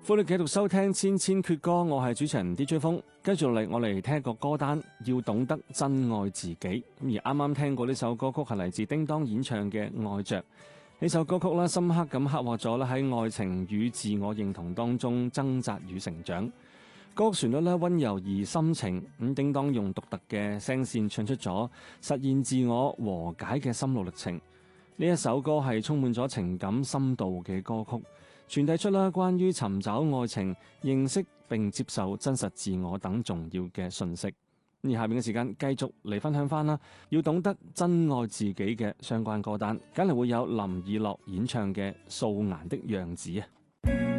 歡迎繼續收聽千千闕歌，我係主持人 DJ 風。跟住嚟，我嚟聽一個歌單，要懂得真愛自己。而啱啱聽過呢首歌曲係嚟自叮當演唱嘅《愛着》。呢首歌曲咧，深刻咁刻畫咗咧喺愛情與自我認同當中掙扎與成長。歌曲旋律咧溫柔而深情，叮當用獨特嘅聲線唱出咗實現自我和解嘅心路歷程。呢一首歌係充滿咗情感深度嘅歌曲，傳遞出啦關於尋找愛情、認識並接受真實自我等重要嘅訊息。而下面嘅時間繼續嚟分享翻啦，要懂得真愛自己嘅相關歌單，梗係會有林以樂演唱嘅《素顏的樣子》啊。